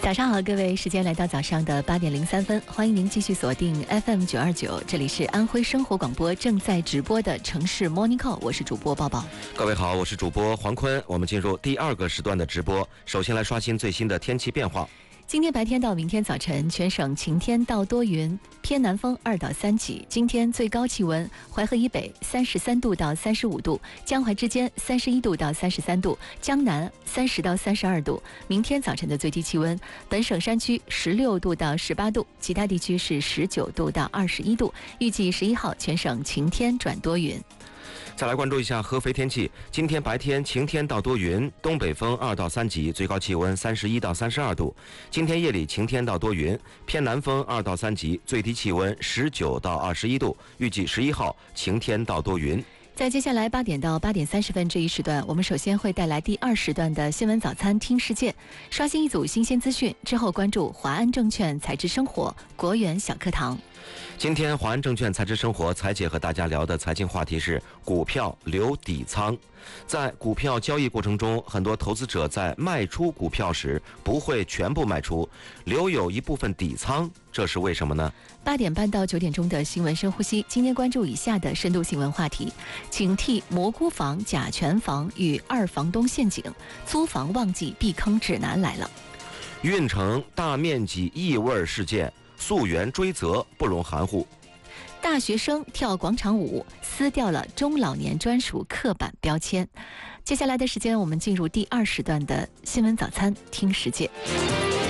早上好，各位，时间来到早上的8点03分，欢迎您继续锁定 FM 929，这里是安徽生活广播正在直播的城市 Morning Call， 我是主播抱抱。 各位好，我是主播黄坤，我们进入第2个时段的直播。首先来刷新最新的天气变化。 今天白天到明天早晨，全省晴天到多云，偏南风2到3级。今天最高气温，淮河以北33度到35度，江淮之间31度到33度，江南30到32度。明天早晨的最低气温，本省山区16度到18度，其他地区是19度到21度。预计11号全省晴天转多云。 再来关注一下合肥天气，今天白天晴天到多云，东北风2到3级，最高气温31到32度。今天夜里晴天到多云，偏南风2到3级，最低气温19到21度。预计11号晴天到多云。 在接下来8点到8点30分这一时段，我们首先会带来第2时段的新闻早餐听世界，刷新一组新鲜资讯，之后关注华安证券财智生活国元小课堂。 今天华安证券财智生活财姐和大家聊的财经话题是股票留底仓。在股票交易过程中，很多投资者在卖出股票时不会全部卖出，留有一部分底仓，这是为什么呢？8 点半到9点钟的新闻深呼吸，今天关注以下的深度新闻话题：警惕蘑菇房、甲醛房与二房东陷阱，租房旺季避坑指南来了。 运城大面积异味事件，溯源追责不容含糊。 大学生跳广场舞撕掉了中老年专属刻板标签。接下来的时间，我们进入第2时段的新闻早餐听世界。